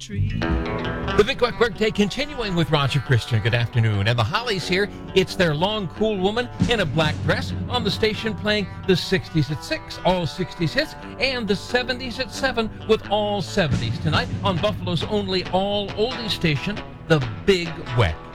The Big Quick Workday continuing with Roger Christian. Good afternoon. And the Hollies here. It's their long, cool woman in a black dress on the station playing the 60s at 6, all 60s hits, and the 70s at 7 with all 70s tonight on Buffalo's only all oldies station, the Big Weck.